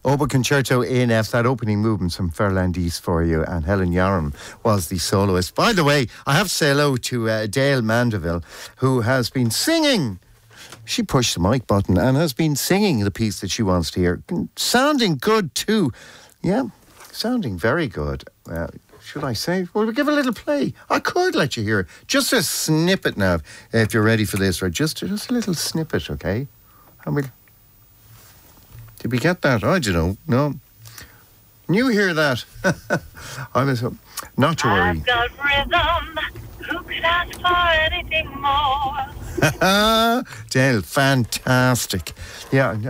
Oboe Concerto in F, that opening movement from Ferlandis for you, and Helen Yaram was the soloist. By the way, I have to say hello to Dale Mandeville, who has been singing. She pushed the mic button and has been singing the piece that she wants to hear. Sounding good too. Yeah, sounding very good. Should I say? Well, we'll give a little play. I could let you hear it. Just a snippet now, if you're ready for this, right? Just a little snippet, okay? And we'll... Did we get that? I don't know. No. You hear that? I was not to worry. I've got rhythm. Who could ask for anything more? Dale, fantastic. Yeah,